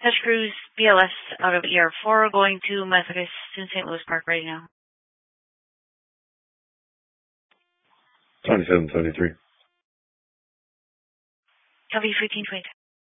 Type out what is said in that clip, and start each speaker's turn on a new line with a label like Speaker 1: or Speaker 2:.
Speaker 1: Touch Cruise BLS out of ER4 going to Methodist in St. Louis Park right now.
Speaker 2: 2773.
Speaker 1: Copy 1520.